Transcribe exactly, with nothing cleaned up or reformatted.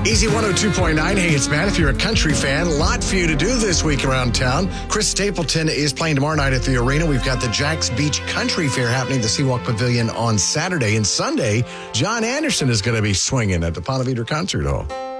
Easy one oh two point nine. Hey, it's Matt. If you're a country fan, a lot for you to do this week around town. Chris Stapleton is playing tomorrow night at the arena. We've got the Jax Beach Country Fair happening at the Seawalk Pavilion on Saturday. And Sunday, John Anderson is going to be swinging at the Ponte Vedra Concert Hall.